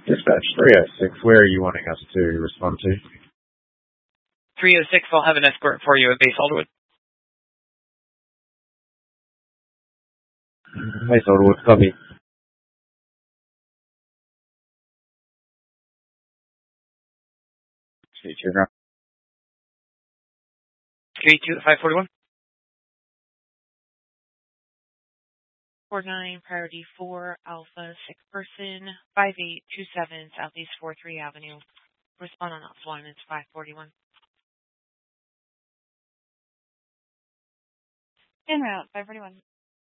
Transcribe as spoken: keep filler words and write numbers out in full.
Dispatch three oh six, where are you wanting us to respond to? three oh six, I'll have an escort for you at Base Alderwood. Base Alderwood, copy. Future. Q two five forty-one. four nine, priority four, Alpha, six person, five eight two seven, Southeast four three Avenue. Respond on deployment five forty-one. En route, five forty-one.